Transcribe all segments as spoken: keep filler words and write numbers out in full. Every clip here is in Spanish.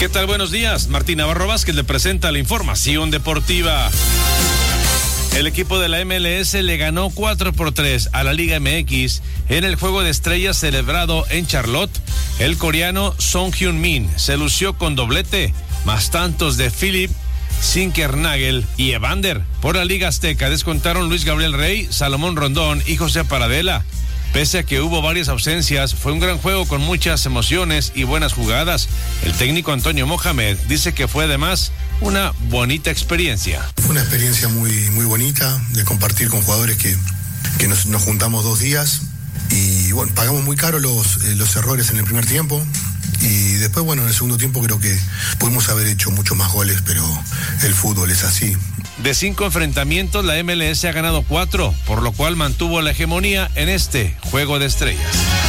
¿Qué tal? Buenos días. Martín Navarro Vázquez le presenta la información deportiva. El equipo de la M L S le ganó cuatro por tres a la Liga M X en el Juego de Estrellas celebrado en Charlotte. El coreano Son Heung-min se lució con doblete, más tantos de Philip, Zinkernagel y Evander. Por la Liga Azteca descontaron Luis Gabriel Rey, Salomón Rondón y José Paradela. Pese a que hubo varias ausencias, fue un gran juego con muchas emociones y buenas jugadas. El técnico Antonio Mohamed dice que fue además una bonita experiencia. Fue una experiencia muy, muy bonita de compartir con jugadores que, que nos, nos juntamos dos días y bueno, pagamos muy caro los, eh, los errores en el primer tiempo. Y después, bueno, en el segundo tiempo creo que pudimos haber hecho muchos más goles, pero el fútbol es así. De cinco enfrentamientos, la M L S ha ganado cuatro, por lo cual mantuvo la hegemonía en este Juego de Estrellas.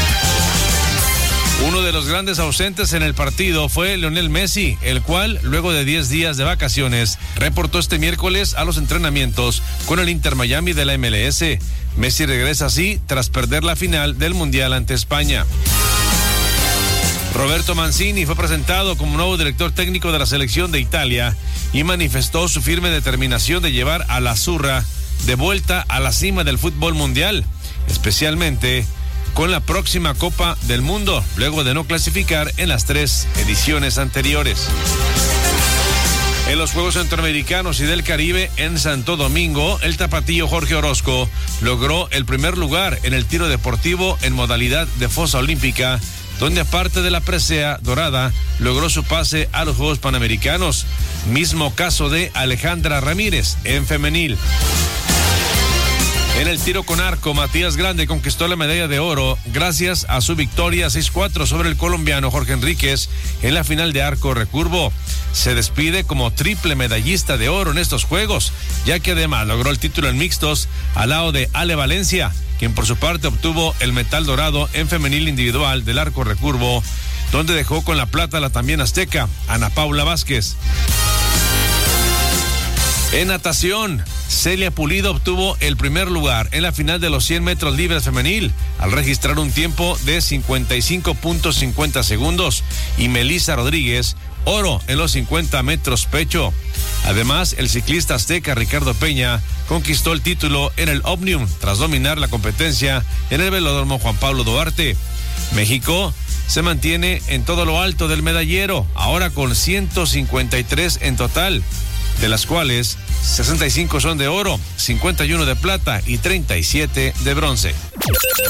Uno de los grandes ausentes en el partido fue Lionel Messi, el cual, luego de diez días de vacaciones, reportó este miércoles a los entrenamientos con el Inter Miami de la M L S. Messi regresa así tras perder la final del Mundial ante España. Roberto Mancini fue presentado como nuevo director técnico de la selección de Italia y manifestó su firme determinación de llevar a la Azzurra de vuelta a la cima del fútbol mundial, especialmente con la próxima Copa del Mundo, luego de no clasificar en las tres ediciones anteriores. En los Juegos Centroamericanos y del Caribe en Santo Domingo, el tapatío Jorge Orozco logró el primer lugar en el tiro deportivo en modalidad de fosa olímpica, donde aparte de la presea dorada, logró su pase a los Juegos Panamericanos. Mismo caso de Alejandra Ramírez en femenil. En el tiro con arco, Matías Grande conquistó la medalla de oro gracias a su victoria seis cuatro sobre el colombiano Jorge Enríquez en la final de arco recurvo. Se despide como triple medallista de oro en estos Juegos, ya que además logró el título en mixtos al lado de Ale Valencia, quien por su parte obtuvo el metal dorado en femenil individual del arco recurvo, donde dejó con la plata la también azteca Ana Paula Vázquez. En natación, Celia Pulido obtuvo el primer lugar en la final de los cien metros libres femenil, al registrar un tiempo de cincuenta y cinco punto cincuenta segundos, y Melissa Rodríguez, oro en los cincuenta metros pecho. Además, el ciclista azteca Ricardo Peña conquistó el título en el Omnium tras dominar la competencia en el velódromo Juan Pablo Duarte. México se mantiene en todo lo alto del medallero, ahora con ciento cincuenta y tres en total, de las cuales sesenta y cinco son de oro, cincuenta y uno de plata y treinta y siete de bronce.